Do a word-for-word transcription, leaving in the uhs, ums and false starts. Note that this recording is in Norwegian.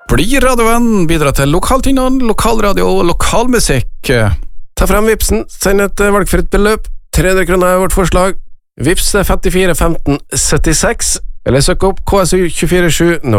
Bli radiovenn, bidra til lokaltinnene, lokalradio og lokalmusikk. Ta frem Vipsen, send et valgfritt beløp. tre hundre kroner er vårt forslag. Vips femtifire femten syttiseks, eller søk opp K S U to fire sju